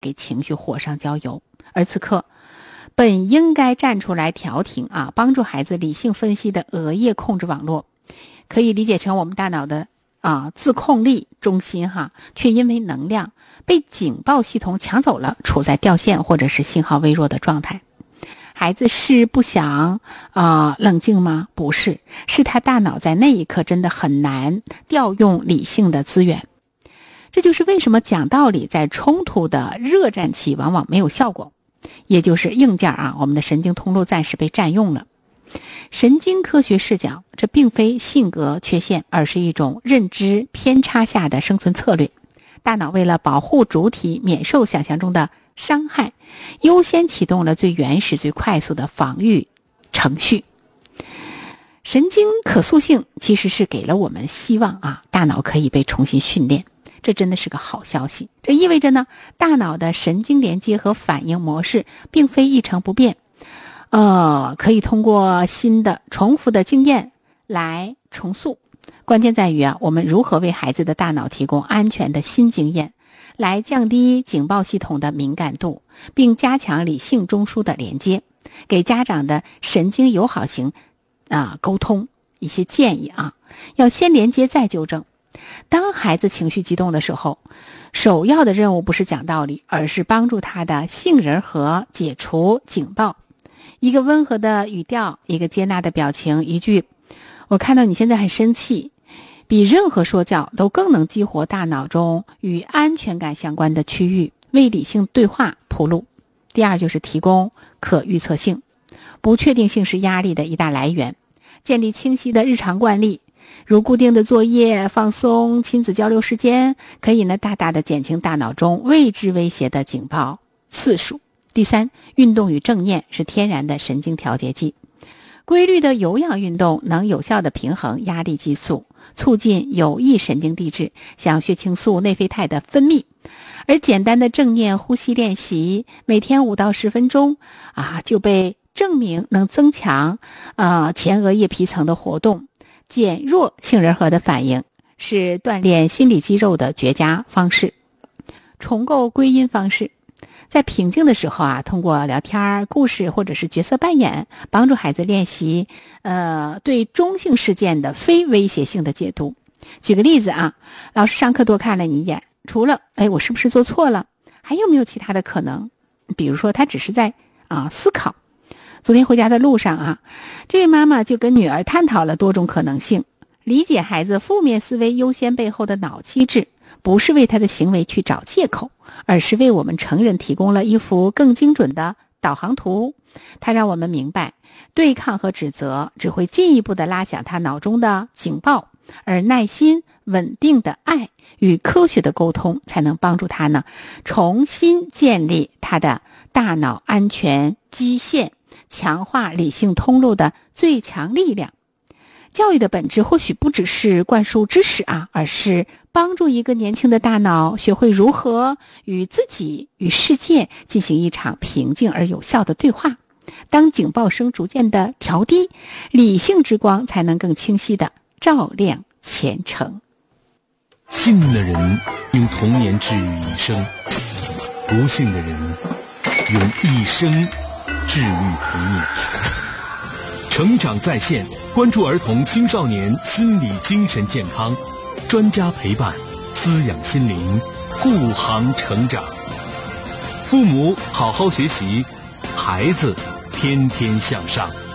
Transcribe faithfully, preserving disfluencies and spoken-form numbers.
给情绪火上浇油。而此刻本应该站出来调停啊，帮助孩子理性分析的额叶控制网络，可以理解成我们大脑的啊自控力中心哈，却因为能量被警报系统抢走了，处在掉线或者是信号微弱的状态。孩子是不想啊、呃、冷静吗？不是，是他大脑在那一刻真的很难调用理性的资源。这就是为什么讲道理在冲突的热战期往往没有效果，也就是硬件啊，我们的神经通路暂时被占用了。神经科学视角，这并非性格缺陷，而是一种认知偏差下的生存策略。大脑为了保护主体免受想象中的伤害，优先启动了最原始最快速的防御程序。神经可塑性其实是给了我们希望啊，大脑可以被重新训练，这真的是个好消息。这意味着呢，大脑的神经连接和反应模式并非一成不变，呃，可以通过新的重复的经验来重塑。关键在于啊，我们如何为孩子的大脑提供安全的新经验，来降低警报系统的敏感度，并加强理性中枢的连接，给家长的神经友好型啊沟通一些建议啊，要先连接再纠正。当孩子情绪激动的时候，首要的任务不是讲道理，而是帮助他的杏仁核解除警报。一个温和的语调，一个接纳的表情，一句我看到你现在很生气，比任何说教都更能激活大脑中与安全感相关的区域，为理性对话铺路。第二就是提供可预测性。不确定性是压力的一大来源，建立清晰的日常惯例，如固定的作业、放松、亲子交流时间，可以呢大大的减轻大脑中未知威胁的警报次数。第三，运动与正念是天然的神经调节剂。规律的有氧运动能有效的平衡压力激素，促进有益神经递质，像血清素、内啡肽的分泌。而简单的正念呼吸练习，每天五到十分钟啊，就被证明能增强呃前额叶皮层的活动，减弱杏仁核的反应，是锻炼心理肌肉的绝佳方式。重构归因方式，在平静的时候啊，通过聊天、故事或者是角色扮演，帮助孩子练习呃对中性事件的非威胁性的解读。举个例子啊，老师上课多看了你一眼，除了哎我是不是做错了，还有没有其他的可能？比如说他只是在啊思考。昨天回家的路上啊，这位妈妈就跟女儿探讨了多种可能性，理解孩子负面思维优先背后的脑机制，不是为他的行为去找借口，而是为我们成人提供了一幅更精准的导航图。它让我们明白，对抗和指责只会进一步的拉响他脑中的警报，而耐心、稳定的爱与科学的沟通，才能帮助他呢重新建立他的大脑安全基线，强化理性通路的最强力量。教育的本质或许不只是灌输知识啊，而是帮助一个年轻的大脑学会如何与自己与世界进行一场平静而有效的对话。当警报声逐渐的调低，理性之光才能更清晰的照亮前程。 幸运的人用童年治愈一生，不幸的人用一生治愈童年。成长在线，关注儿童青少年心理精神健康，专家陪伴，滋养心灵，护航成长。父母好好学习，孩子天天向上。